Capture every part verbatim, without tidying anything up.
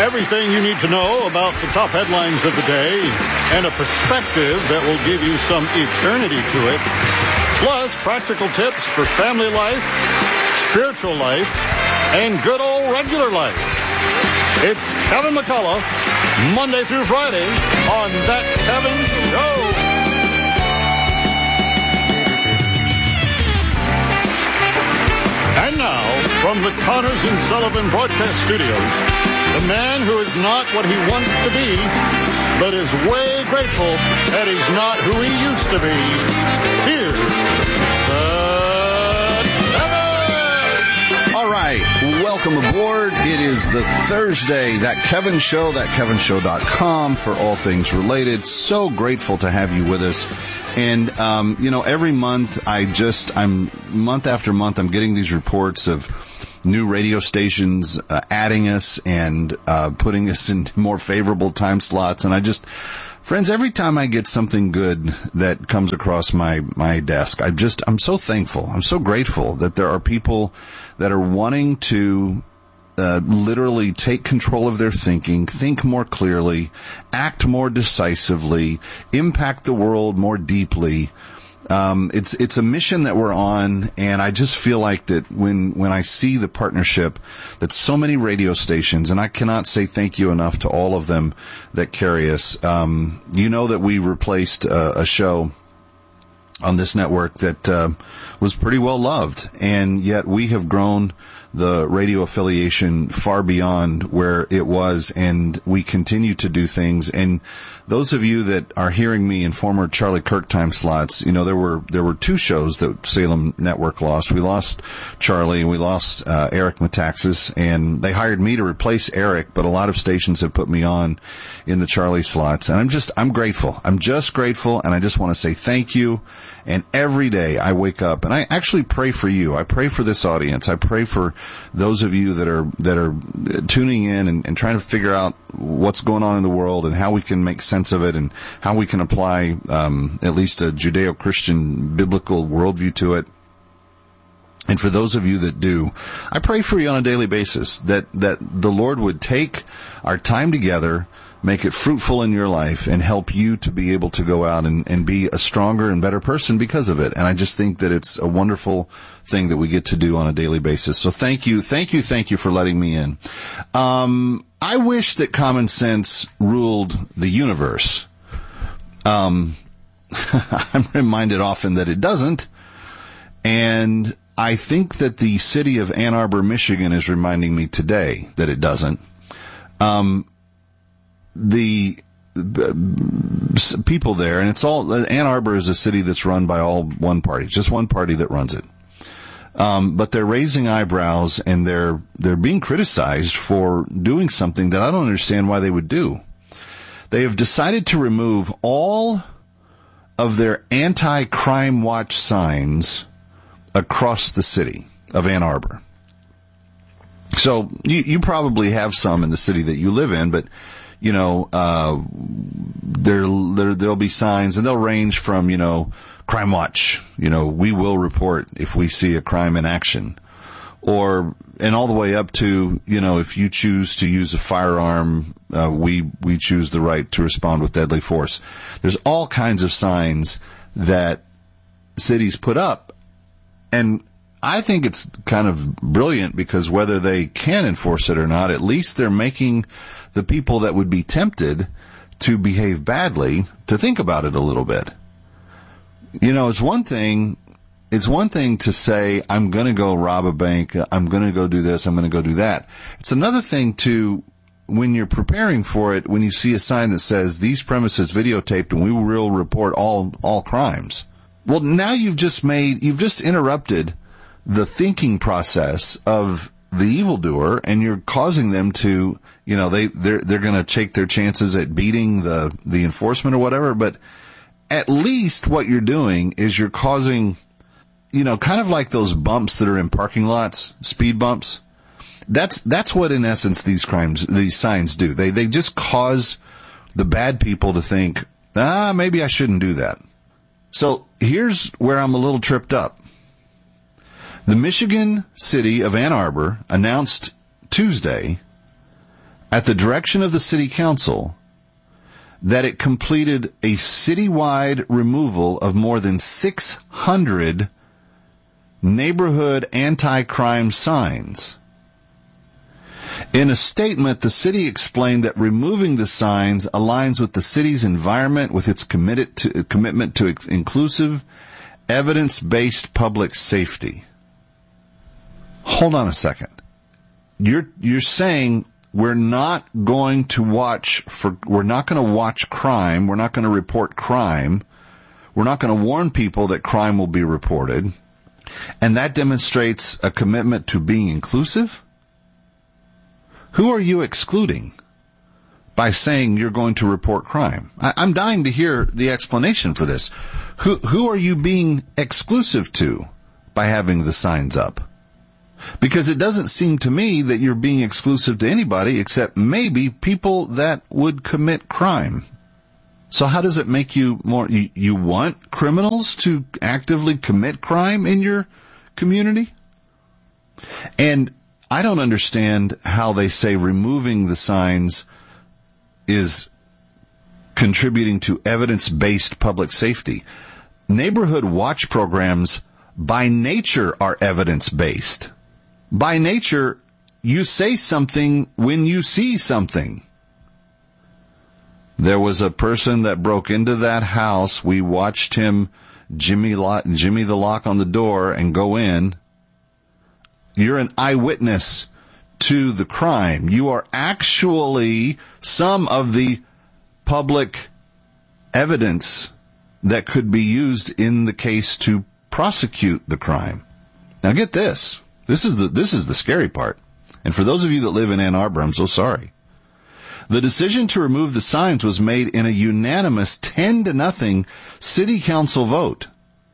Everything you need to know about the top headlines of the day and a perspective that will give you some eternity to it. Plus, practical tips for family life, spiritual life, and good old regular life. It's Kevin McCullough, Monday through Friday on That Kevin Show. And now, from the Connors and Sullivan Broadcast Studios, the man who is not what he wants to be, but is way grateful that he's not who he used to be. Here's the Kevin! All right, welcome aboard. It is the Thursday, That Kevin Show, that kevin show dot com for all things related. So grateful to have you with us. And, um, you know, every month I just, I'm, month after month, I'm getting these reports of new radio stations uh, adding us and uh, putting us in more favorable time slots. And I just, friends, every time I get something good that comes across my, my desk, I just, I'm so thankful. I'm so grateful that there are people that are wanting to Uh, literally take control of their thinking, think more clearly, act more decisively, impact the world more deeply. Um, it's it's a mission that we're on, and I just feel like that when when I see the partnership that so many radio stations, and I cannot say thank you enough to all of them that carry us. Um, you know that we replaced uh, a show on this network that uh, was pretty well loved, and yet we have grown the radio affiliation far beyond where it was, and we continue to do things. And those of you that are hearing me in former Charlie Kirk time slots, you know, there were there were two shows that Salem Network lost. We lost Charlie, and we lost uh, Eric Metaxas, and they hired me to replace Eric, but a lot of stations have put me on in the Charlie slots, and I'm just, I'm grateful. I'm just grateful, and I just want to say thank you. And every day I wake up and I actually pray for you. I pray for this audience. I pray for those of you that are that are tuning in and, and trying to figure out what's going on in the world and how we can make sense of it and how we can apply um, at least a Judeo-Christian biblical worldview to it. And for those of you that do, I pray for you on a daily basis that that the Lord would take our time together, make it fruitful in your life, and help you to be able to go out and, and be a stronger and better person because of it. And I just think that it's a wonderful thing that we get to do on a daily basis. So thank you, thank you, thank you for letting me in. Um, I wish that common sense ruled the universe. Um, I'm reminded often that it doesn't. And I think that the city of Ann Arbor, Michigan is reminding me today that it doesn't. Um, The uh, people there, and it's all, Ann Arbor is a city that's run by all one party, just one party that runs it. Um, but they're raising eyebrows, and they're, they're being criticized for doing something that I don't understand why they would do. They have decided to remove all of their anti-crime watch signs across the city of Ann Arbor. So you, you probably have some in the city that you live in, but you know, uh, there, there, there'll be signs, and they'll range from, you know, Crime Watch, you know, we will report if we see a crime in action, or, and all the way up to, you know, if you choose to use a firearm, uh, we, we choose the right to respond with deadly force. There's all kinds of signs that cities put up, and I think it's kind of brilliant because whether they can enforce it or not, at least they're making the people that would be tempted to behave badly to think about it a little bit. You know, it's one thing, it's one thing to say, I'm going to go rob a bank, I'm going to go do this, I'm going to go do that. It's another thing to, when you're preparing for it, when you see a sign that says, these premises videotaped and we will report all, all crimes. Well, now you've just made, you've just interrupted the thinking process of the evildoer, and you're causing them to, you know, they, they're, they're going to take their chances at beating the, the enforcement or whatever. But at least what you're doing is you're causing, you know, kind of like those bumps that are in parking lots, speed bumps. That's, that's what in essence these crimes, these signs do. They, they just cause the bad people to think, ah, maybe I shouldn't do that. So here's where I'm a little tripped up. The Michigan city of Ann Arbor announced Tuesday at the direction of the city council, that it completed a citywide removal of more than six hundred neighborhood anti-crime signs. In a statement, the city explained that removing the signs aligns with the city's environment, with its committed to, commitment to inclusive, evidence-based public safety. Hold on a second. You're you're saying we're not going to watch for we're not going to watch crime, we're not going to report crime, we're not going to warn people that crime will be reported, and that demonstrates a commitment to being inclusive? Who are you excluding by saying you're going to report crime? I, I'm dying to hear the explanation for this. Who who are you being exclusive to by having the signs up? Because it doesn't seem to me that you're being exclusive to anybody except maybe people that would commit crime. So how does it make you more, you, you want criminals to actively commit crime in your community? And I don't understand how they say removing the signs is contributing to evidence-based public safety. Neighborhood watch programs by nature are evidence-based. By nature, you say something when you see something. There was a person that broke into that house. We watched him Jimmy, lock, Jimmy the lock on the door and go in. You're an eyewitness to the crime. You are actually some of the public evidence that could be used in the case to prosecute the crime. Now get this. This is the this is the scary part. And for those of you that live in Ann Arbor, I'm so sorry. The decision to remove the signs was made in a unanimous ten to nothing city council vote.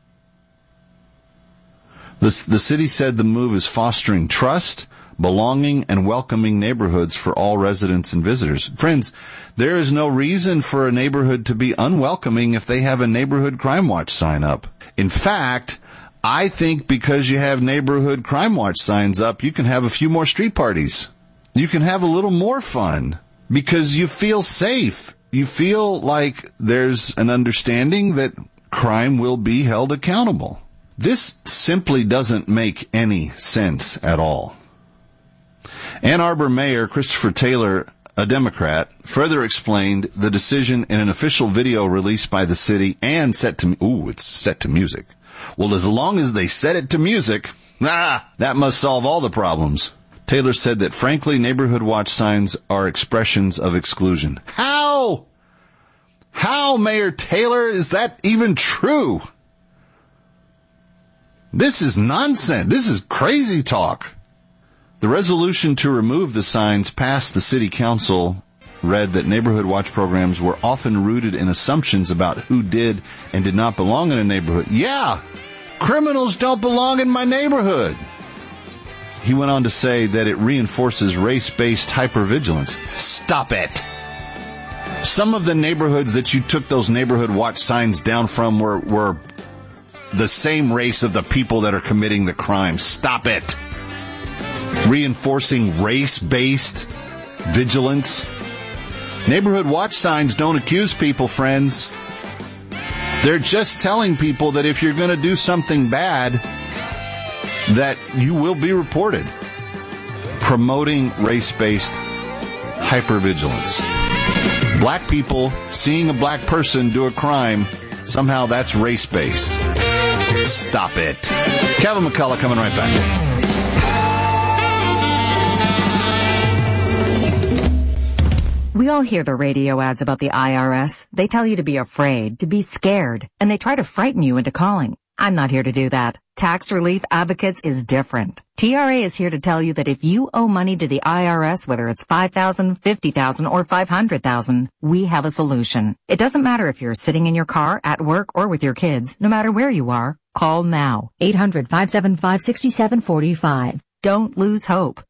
The, the city said the move is fostering trust, belonging, and welcoming neighborhoods for all residents and visitors. Friends, there is no reason for a neighborhood to be unwelcoming if they have a neighborhood crime watch sign up. In fact, I think because you have neighborhood crime watch signs up, you can have a few more street parties. You can have a little more fun because you feel safe. You feel like there's an understanding that crime will be held accountable. This simply doesn't make any sense at all. Ann Arbor Mayor Christopher Taylor, a Democrat, further explained the decision in an official video released by the city and set to, ooh, it's set to music. Well, as long as they set it to music, ah, that must solve all the problems. Taylor said that, frankly, neighborhood watch signs are expressions of exclusion. How? How, Mayor Taylor, is that even true? This is nonsense. This is crazy talk. The resolution to remove the signs passed the city council read that neighborhood watch programs were often rooted in assumptions about who did and did not belong in a neighborhood. Yeah, criminals don't belong in my neighborhood. He went on to say that it reinforces race-based hypervigilance. Stop it. Some of the neighborhoods that you took those neighborhood watch signs down from were, were the same race of the people that are committing the crime. Stop it. Reinforcing race-based vigilance. Neighborhood watch signs don't accuse people, friends. They're just telling people that if you're going to do something bad, that you will be reported. Promoting race-based hypervigilance. Black people seeing a black person do a crime, somehow that's race-based. Stop it. Kevin McCullough coming right back. We all hear the radio ads about the I R S. They tell you to be afraid, to be scared, and they try to frighten you into calling. I'm not here to do that. Tax Relief Advocates is different. T R A is here to tell you that if you owe money to the I R S, whether it's five thousand dollars, fifty thousand dollars, or five hundred thousand dollars, we have a solution. It doesn't matter if you're sitting in your car, at work, or with your kids. No matter where you are, call now. eight hundred, five seven five, six seven four five. Don't lose hope.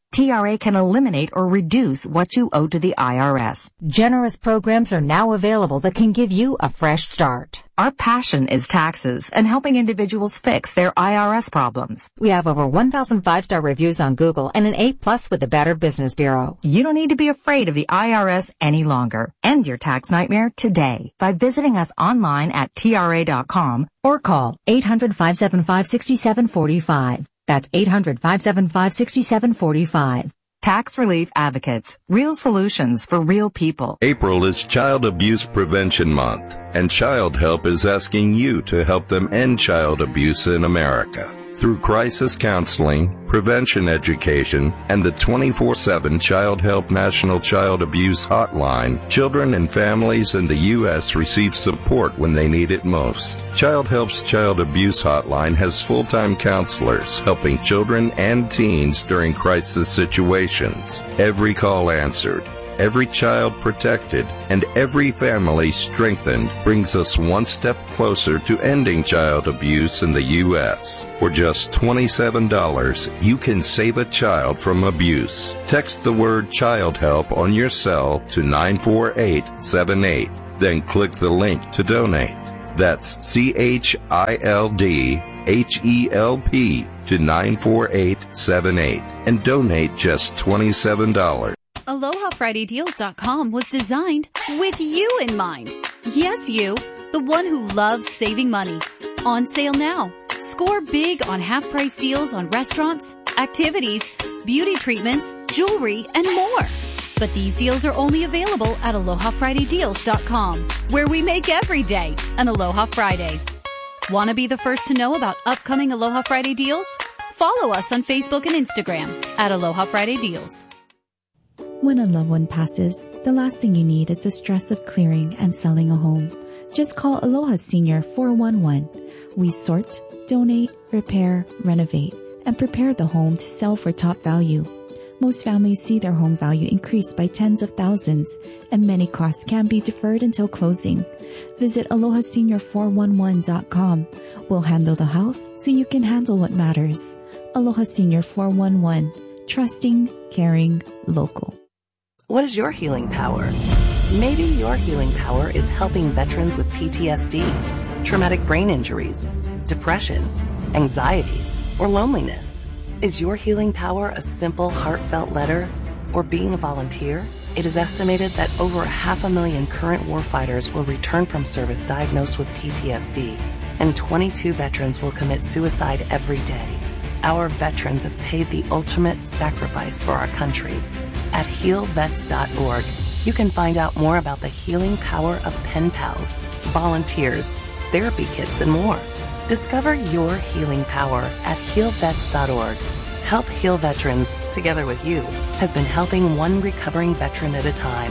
T R A can eliminate or reduce what you owe to the I R S. Generous programs are now available that can give you a fresh start. Our passion is taxes and helping individuals fix their I R S problems. We have over one thousand five-star reviews on Google and an A plus with the Better Business Bureau. You don't need to be afraid of the I R S any longer. End your tax nightmare today by visiting us online at T R A dot com or call eight hundred, five seven five, six seven four five. That's eight hundred, five seven five, six seven four five. Tax Relief Advocates. Real solutions for real people. April is Child Abuse Prevention Month, and Child Help is asking you to help them end child abuse in America. Through crisis counseling, prevention education, and the twenty-four seven Child Help National Child Abuse Hotline, children and families in the U S receive support when they need it most. Child Help's Child Abuse Hotline has full-time counselors helping children and teens during crisis situations. Every call answered, every child protected, and every family strengthened brings us one step closer to ending child abuse in the U S. For just twenty-seven dollars, you can save a child from abuse. Text the word Child Help on your cell to nine four eight seven eight. Then click the link to donate. That's C H I L D H E L P to nine four eight seven eight and donate just twenty-seven dollars. Aloha Friday Deals dot com was designed with you in mind. Yes, you, the one who loves saving money. On sale now. Score big on half-price deals on restaurants, activities, beauty treatments, jewelry, and more. But these deals are only available at Aloha Friday Deals dot com, where we make every day an Aloha Friday. Want to be the first to know about upcoming Aloha Friday deals? Follow us on Facebook and Instagram at Aloha Friday Deals. When a loved one passes, the last thing you need is the stress of clearing and selling a home. Just call Aloha Senior four one one. We sort, donate, repair, renovate, and prepare the home to sell for top value. Most families see their home value increase by tens of thousands, and many costs can be deferred until closing. Visit Aloha Senior four one one dot com. We'll handle the house so you can handle what matters. Aloha Senior four one one. Trusting, caring, local. What is your healing power? Maybe your healing power is helping veterans with P T S D, traumatic brain injuries, depression, anxiety, or loneliness. Is your healing power a simple, heartfelt letter or being a volunteer? It is estimated that over half a million current warfighters will return from service diagnosed with P T S D, and twenty-two veterans will commit suicide every day. Our veterans have paid the ultimate sacrifice for our country. At heal vets dot org, you can find out more about the healing power of pen pals, volunteers, therapy kits, and more. Discover your healing power at heal vets dot org. Help Heal Veterans, together with you, has been helping one recovering veteran at a time.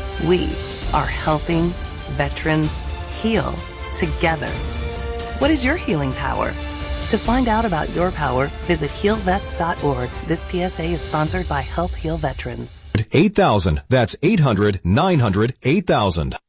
We are helping veterans heal together. What is your healing power? To find out about your power, visit heal vets dot org. This P S A is sponsored by Help Heal Veterans. eight thousand. That's eight hundred, nine hundred, eight thousand.